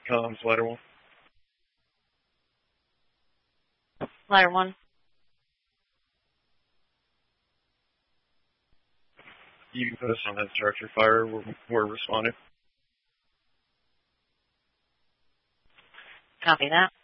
Comms, ladder 1. Ladder 1. You can put us on that structure fire. We're responding. Copy that.